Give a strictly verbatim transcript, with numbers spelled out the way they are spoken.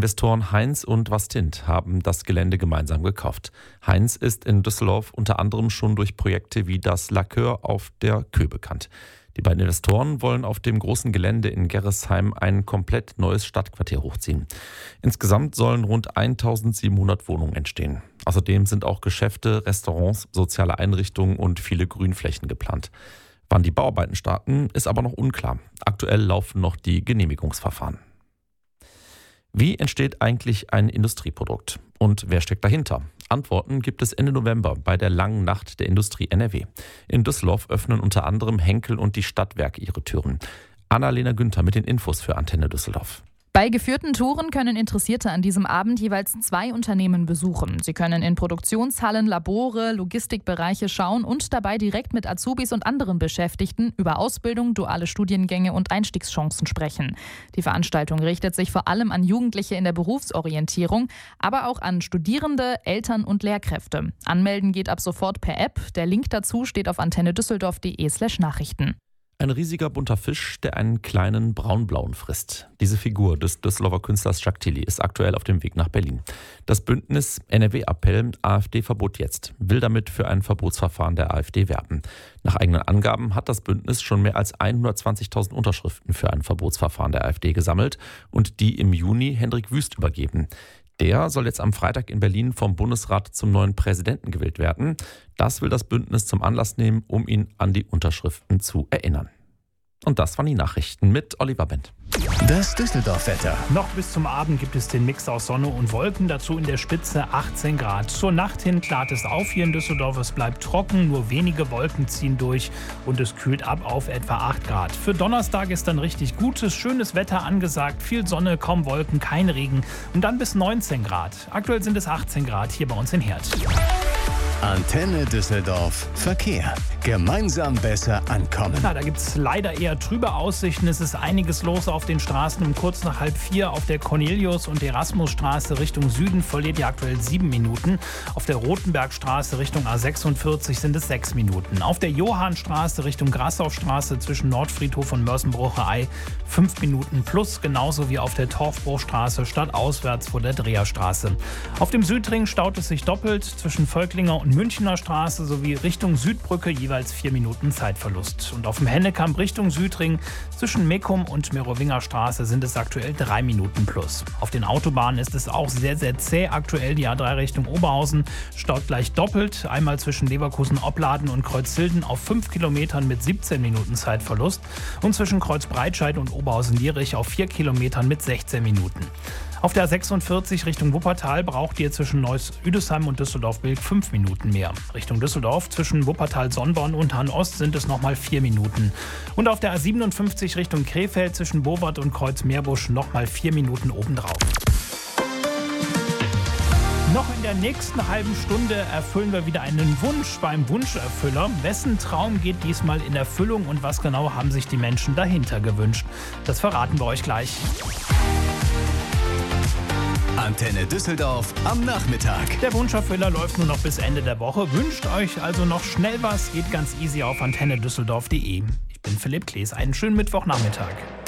Investoren Heinz und Vastint haben das Gelände gemeinsam gekauft. Heinz ist in Düsseldorf unter anderem schon durch Projekte wie das Lacquer auf der Kö bekannt. Die beiden Investoren wollen auf dem großen Gelände in Gerresheim ein komplett neues Stadtquartier hochziehen. Insgesamt sollen rund eintausendsiebenhundert Wohnungen entstehen. Außerdem sind auch Geschäfte, Restaurants, soziale Einrichtungen und viele Grünflächen geplant. Wann die Bauarbeiten starten, ist aber noch unklar. Aktuell laufen noch die Genehmigungsverfahren. Wie entsteht eigentlich ein Industrieprodukt? Und wer steckt dahinter? Antworten gibt es Ende November bei der langen Nacht der Industrie N R W. In Düsseldorf öffnen unter anderem Henkel und die Stadtwerke ihre Türen. Annalena Günther mit den Infos für Antenne Düsseldorf. Bei geführten Touren können Interessierte an diesem Abend jeweils zwei Unternehmen besuchen. Sie können in Produktionshallen, Labore, Logistikbereiche schauen und dabei direkt mit Azubis und anderen Beschäftigten über Ausbildung, duale Studiengänge und Einstiegschancen sprechen. Die Veranstaltung richtet sich vor allem an Jugendliche in der Berufsorientierung, aber auch an Studierende, Eltern und Lehrkräfte. Anmelden geht ab sofort per App. Der Link dazu steht auf antennedüsseldorf.de slash Nachrichten. Ein riesiger bunter Fisch, der einen kleinen braunblauen frisst. Diese Figur des Düsseldorfer Künstlers Jacques Tilly ist aktuell auf dem Weg nach Berlin. Das Bündnis N R W-Appell AfD-Verbot jetzt will damit für ein Verbotsverfahren der AfD werben. Nach eigenen Angaben hat das Bündnis schon mehr als hundertzwanzigtausend Unterschriften für ein Verbotsverfahren der AfD gesammelt und die im Juni Hendrik Wüst übergeben. Der soll jetzt am Freitag in Berlin vom Bundesrat zum neuen Präsidenten gewählt werden. Das will das Bündnis zum Anlass nehmen, um ihn an die Unterschriften zu erinnern. Und das waren die Nachrichten mit Oliver Bent. Das Düsseldorf-Wetter. Noch bis zum Abend gibt es den Mix aus Sonne und Wolken, dazu in der Spitze achtzehn Grad. Zur Nacht hin klart es auf hier in Düsseldorf, es bleibt trocken, nur wenige Wolken ziehen durch und es kühlt ab auf etwa acht Grad. Für Donnerstag ist dann richtig gutes, schönes Wetter angesagt, viel Sonne, kaum Wolken, kein Regen und dann bis neunzehn Grad. Aktuell sind es achtzehn Grad hier bei uns in Herd. Antenne Düsseldorf Verkehr. Gemeinsam besser ankommen. Na, da gibt es leider eher trübe Aussichten. Es ist einiges los auf den Straßen. Um kurz nach halb vier auf der Cornelius- und Erasmusstraße Richtung Süden verliert ihr aktuell sieben Minuten. Auf der Rotenbergstraße Richtung A sechsundvierzig sind es sechs Minuten. Auf der Johannstraße Richtung Grassaufstraße zwischen Nordfriedhof und Mörsenbrucher-Ei fünf Minuten plus. Genauso wie auf der Torfbruchstraße stadtauswärts vor der Dreherstraße. Auf dem Südring staut es sich doppelt zwischen Völklinger und Münchner Straße sowie Richtung Südbrücke jeweils vier Minuten Zeitverlust. Und auf dem Hennekamp Richtung Südring zwischen Meckum und Merowinger Straße sind es aktuell drei Minuten plus. Auf den Autobahnen ist es auch sehr, sehr zäh. Aktuell die A drei Richtung Oberhausen staut gleich doppelt. Einmal zwischen Leverkusen-Opladen und Kreuzhilden auf fünf Kilometern mit siebzehn Minuten Zeitverlust und zwischen Kreuzbreitscheid und Oberhausen-Lierich auf vier Kilometern mit sechzehn Minuten. Auf der A sechsundvierzig Richtung Wuppertal braucht ihr zwischen Neuss-Üdesheim und Düsseldorf-Bilk fünf Minuten mehr. Richtung Düsseldorf zwischen Wuppertal-Sonnborn und Hahn-Ost sind es nochmal vier Minuten. Und auf der A siebenundfünfzig Richtung Krefeld zwischen Bowart und Kreuz-Meerbusch nochmal vier Minuten obendrauf. Noch in der nächsten halben Stunde erfüllen wir wieder einen Wunsch beim Wunscherfüller. Wessen Traum geht diesmal in Erfüllung und was genau haben sich die Menschen dahinter gewünscht? Das verraten wir euch gleich. Antenne Düsseldorf am Nachmittag. Der Wunscherfüller läuft nur noch bis Ende der Woche. Wünscht euch also noch schnell was, geht ganz easy auf antenne düsseldorf punkt de. Ich bin Philipp Klees. Einen schönen Mittwochnachmittag.